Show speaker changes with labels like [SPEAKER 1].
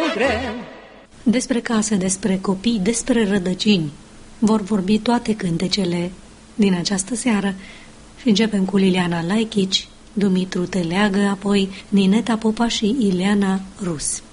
[SPEAKER 1] greu.
[SPEAKER 2] Despre case, despre copii, despre rădăcini vor vorbi toate cântecele din această seară și începem cu Liliana Laichici, Dumitru Teleagă, apoi Nineta Popa și Ileana Rus.